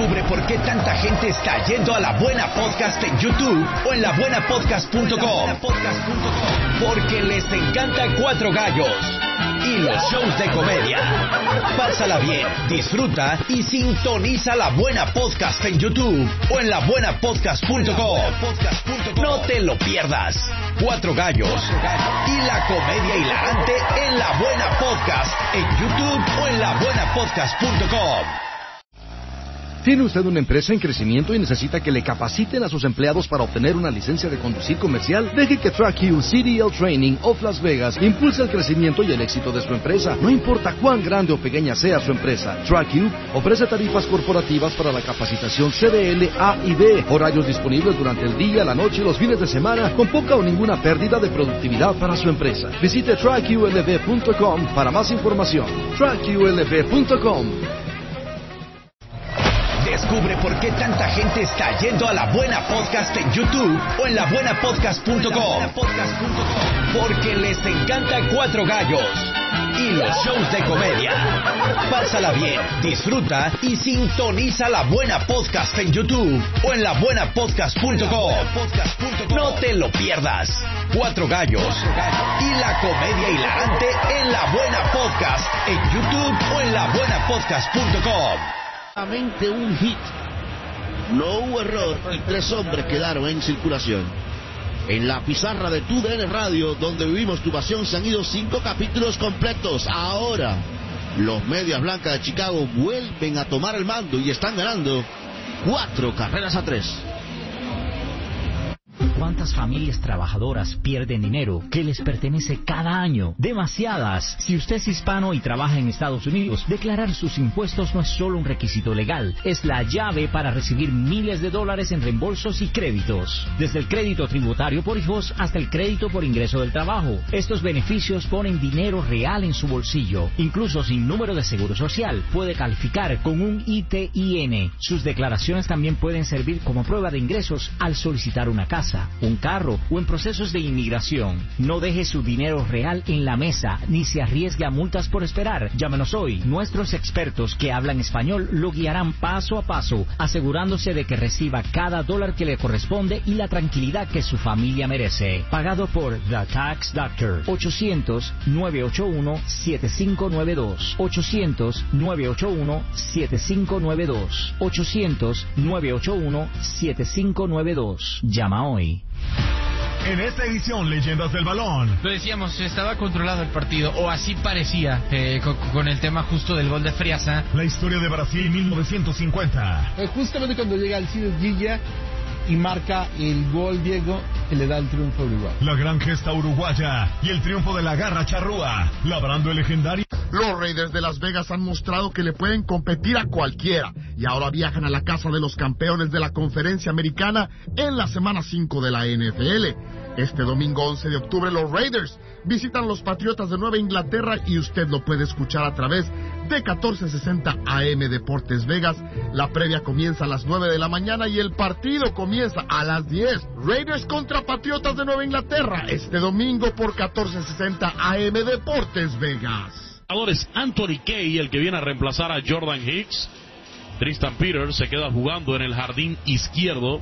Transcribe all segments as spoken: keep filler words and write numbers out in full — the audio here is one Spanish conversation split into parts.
Descubre por qué tanta gente está yendo a La Buena Podcast en YouTube o en la buena podcast punto com. Porque les encanta Cuatro Gallos y los shows de comedia. Pásala bien, disfruta y sintoniza La Buena Podcast en YouTube o en la buena podcast punto com. No te lo pierdas. Cuatro Gallos y la comedia hilarante en La Buena Podcast en YouTube o en la buena podcast punto com. ¿Tiene usted una empresa en crecimiento y necesita que le capaciten a sus empleados para obtener una licencia de conducir comercial? Deje que TrackU C D L Training of Las Vegas impulse el crecimiento y el éxito de su empresa. No importa cuán grande o pequeña sea su empresa, TrackU ofrece tarifas corporativas para la capacitación C D L A y B, horarios disponibles durante el día, la noche y los fines de semana, con poca o ninguna pérdida de productividad para su empresa. Visite track U L V punto com para más información. track U L V punto com. Descubre por qué tanta gente está yendo a La Buena Podcast en YouTube o en la buena podcast punto com. Porque les encanta Cuatro Gallos y los shows de comedia. Pásala bien, disfruta y sintoniza La Buena Podcast en YouTube o en la buena podcast punto com. No te lo pierdas. Cuatro Gallos y la comedia hilarante en La Buena Podcast en YouTube o en la buena podcast punto com. Un hit, no hubo error y tres hombres quedaron en circulación. En la pizarra de Tu D N Radio, donde vivimos tu pasión, se han ido cinco capítulos completos. Ahora, los Medias Blancas de Chicago vuelven a tomar el mando y están ganando cuatro carreras a tres. ¿Cuántas familias trabajadoras pierden dinero que les pertenece cada año? Demasiadas. Si usted es hispano y trabaja en Estados Unidos, declarar sus impuestos no es solo un requisito legal, es la llave para recibir miles de dólares en reembolsos y créditos. Desde el crédito tributario por hijos hasta el crédito por ingreso del trabajo. Estos beneficios ponen dinero real en su bolsillo. Incluso sin número de seguro social, puede calificar con un I T I N. Sus declaraciones también pueden servir como prueba de ingresos al solicitar una casa, un carro o en procesos de inmigración. No deje su dinero real en la mesa ni se arriesgue a multas por esperar. Llámenos hoy. Nuestros expertos que hablan español lo guiarán paso a paso, asegurándose de que reciba cada dólar que le corresponde y la tranquilidad que su familia merece. Pagado por The Tax Doctor. ochocientos, nueve ocho uno, siete cinco nueve dos. ochocientos, nueve ocho uno, siete cinco nueve dos. ochocientos, nueve ocho uno, siete cinco nueve dos. Llama hoy. En esta edición, Leyendas del Balón. Lo decíamos, estaba controlado el partido, o así parecía, eh, con, con el tema justo del gol de Friasa. La historia de Brasil mil novecientos cincuenta. Eh, justamente cuando llega Alcides Guilla y marca el gol, Diego, que le da el triunfo a Uruguay. La gran gesta uruguaya y el triunfo de la garra charrúa, labrando el legendario. Los Raiders de Las Vegas han mostrado que le pueden competir a cualquiera y ahora viajan a la casa de los campeones de la Conferencia Americana en la semana cinco de la N F L. Este domingo once de octubre los Raiders visitan los Patriotas de Nueva Inglaterra y usted lo puede escuchar a través de catorce sesenta A M Deportes Vegas. La previa comienza a las nueve de la mañana y el partido comienza a las diez. Raiders contra Patriotas de Nueva Inglaterra este domingo por catorce sesenta A M Deportes Vegas. Es Anthony Kay el que viene a reemplazar a Jordan Hicks. Tristan Peters se queda jugando en el jardín izquierdo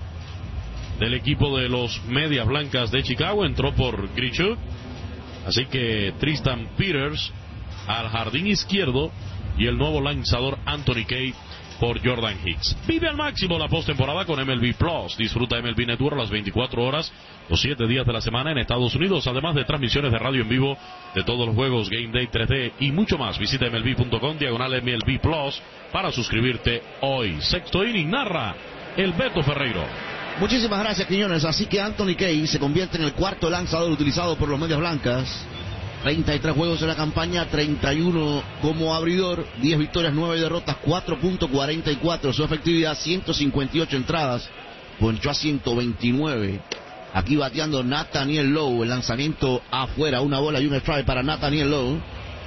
del equipo de los Medias Blancas de Chicago. Entró por Grichuk. Así que Tristan Peters al jardín izquierdo y el nuevo lanzador Anthony Kay por Jordan Hicks. Vive al máximo la postemporada con M L B Plus. Disfruta M L B Network las veinticuatro horas, los siete días de la semana en Estados Unidos, además de transmisiones de radio en vivo de todos los juegos, Game Day tres D y mucho más. Visita M L B punto com, diagonal M L B Plus, para suscribirte hoy. Sexto inning narra el Beto Ferreiro. Muchísimas gracias, Quiñones. Así que Anthony Kay se convierte en el cuarto lanzador utilizado por los Medias Blancas. treinta y tres juegos en la campaña, treinta y uno como abridor, diez victorias, nueve derrotas, cuatro punto cuarenta y cuatro su efectividad, ciento cincuenta y ocho entradas, ponchó a ciento veintinueve. Aquí bateando Nathaniel Lowe, el lanzamiento afuera, una bola y un strike para Nathaniel Lowe.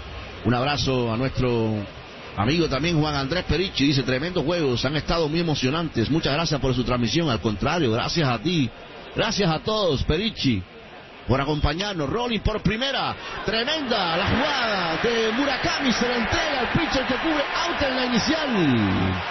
Un abrazo a nuestro amigo también Juan Andrés Perichi, dice: tremendos juegos, han estado muy emocionantes, muchas gracias por su transmisión. Al contrario, gracias a ti, gracias a todos, Perichi, por acompañarnos. Rolling por primera, tremenda la jugada de Murakami, se la entrega al pitcher que cubre out en la inicial.